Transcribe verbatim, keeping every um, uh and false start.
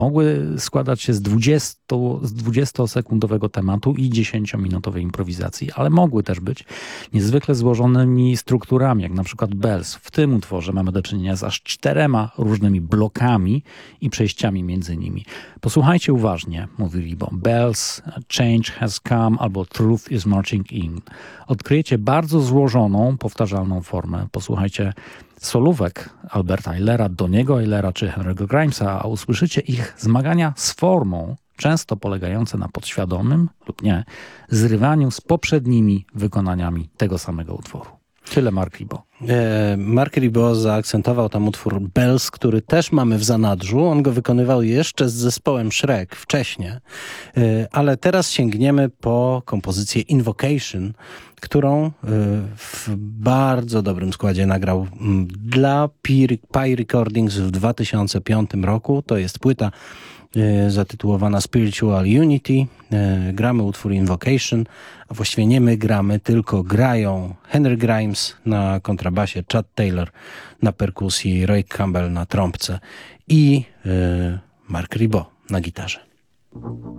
mogły składać się z dwudziestosekundowego tematu i dziesięciominutowej improwizacji, ale mogły też być niezwykle złożonymi strukturami, jak na przykład Bells. W tym utworze mamy do czynienia z aż czterema różnymi blokami i przejściami między nimi. Posłuchajcie uważnie, mówi Ribot. Bells, Change Has Come albo Truth is Marching In. Odkryjecie bardzo złożoną, powtarzalną formę. Posłuchajcie solówek Alberta Eilera, Donniego Eilera czy Henry'ego Grimesa, a usłyszycie ich zmagania z formą, często polegające na podświadomym lub nie, zrywaniu z poprzednimi wykonaniami tego samego utworu. Tyle Marc Ribot. Marc Ribot zaakcentował tam utwór Bells, który też mamy w zanadrzu. On go wykonywał jeszcze z zespołem Shrek wcześniej, ale teraz sięgniemy po kompozycję Invocation, którą w bardzo dobrym składzie nagrał dla Pi Recordings w dwa tysiące piątym roku. To jest płyta zatytułowana Spiritual Unity. Gramy utwór Invocation, a właściwie nie my gramy, tylko grają Henry Grimes na kontrabasie, Chad Taylor na perkusji, Roy Campbell na trąbce i Marc Ribot na gitarze.